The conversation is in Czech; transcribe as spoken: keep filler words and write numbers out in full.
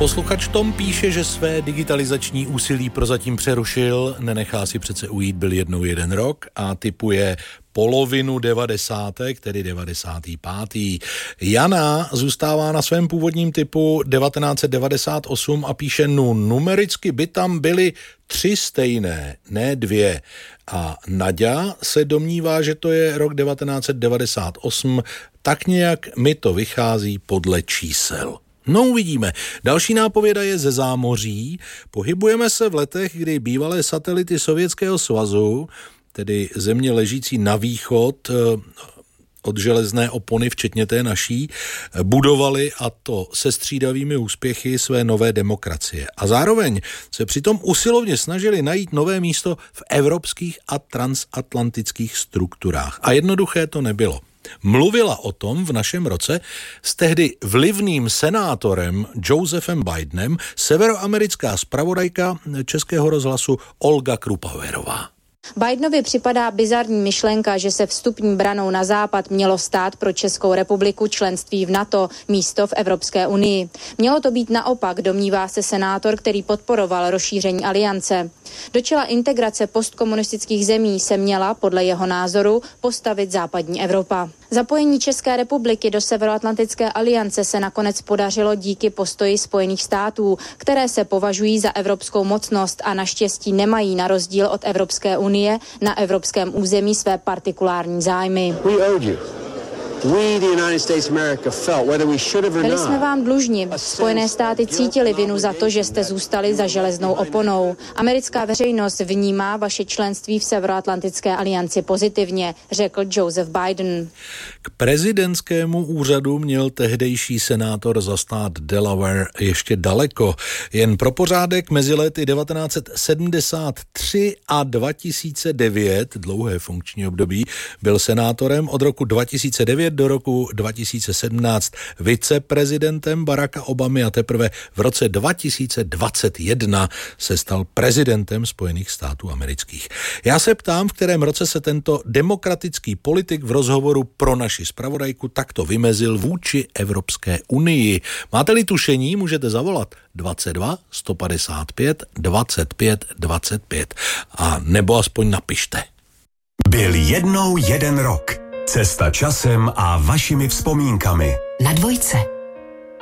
Posluchač Tom píše, že své digitalizační úsilí prozatím přerušil, nenechá si přece ujít, byl jednou jeden rok a tipuje polovinu devadesátek, tedy devadesátý pátý Jana zůstává na svém původním typu devatenáct set devadesát osm a píše, no numericky by tam byly tři stejné, ne dvě. A Naďa se domnívá, že to je rok devatenáct set devadesát osm, tak nějak mi to vychází podle čísel. No uvidíme. Další nápověda je ze zámoří. Pohybujeme se v letech, kdy bývalé satelity Sovětského svazu, tedy země ležící na východ od železné opony, včetně té naší, budovali, a to se střídavými úspěchy, své nové demokracie. A zároveň se přitom usilovně snažili najít nové místo v evropských a transatlantických strukturách. A jednoduché to nebylo. Mluvila o tom v našem roce s tehdy vlivným senátorem Josephem Bidenem severoamerická zpravodajka Českého rozhlasu Olga Krupaverová. Bidenovi připadá bizarní myšlenka, že se vstupní branou na západ mělo stát pro Českou republiku členství v NATO místo v Evropské unii. Mělo to být naopak, domnívá se senátor, který podporoval rozšíření aliance. Do čela integrace postkomunistických zemí se měla, podle jeho názoru, postavit západní Evropa. Zapojení České republiky do Severoatlantické aliance se nakonec podařilo díky postoji Spojených států, které se považují za evropskou mocnost a naštěstí nemají na rozdíl od Evropské unie na evropském území své partikulární zájmy. Byli jsme vám dlužni. Spojené státy cítili vinu za to, že jste zůstali za železnou oponou. Americká veřejnost vnímá vaše členství v Severoatlantické alianci pozitivně, řekl Joseph Biden. K prezidentskému úřadu měl tehdejší senátor za stát Delaware ještě daleko. Jen pro pořádek mezi lety devatenáct set sedmdesát tři a dva tisíce devět, dlouhé funkční období, byl senátorem. Od roku dva tisíce devět do roku dva tisíce sedmnáct viceprezidentem Baracka Obamy a teprve v roce dva tisíce dvacet jedna se stal prezidentem Spojených států amerických. Já se ptám, v kterém roce se tento demokratický politik v rozhovoru pro naši zpravodajku takto vymezil vůči Evropské unii. Máte-li tušení, můžete zavolat dvacet dva sto padesát pět dvacet pět dvacet pět a nebo aspoň napište. Byl jednou jeden rok. Cesta časem a vašimi vzpomínkami. Na dvojce.